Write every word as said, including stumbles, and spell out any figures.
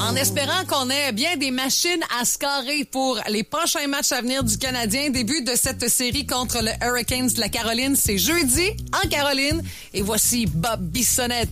En espérant qu'on ait bien des machines à scorer pour les prochains matchs à venir du Canadien. Début de cette série contre le Hurricanes de la Caroline, c'est jeudi en Caroline. Et voici Bob Bissonnette.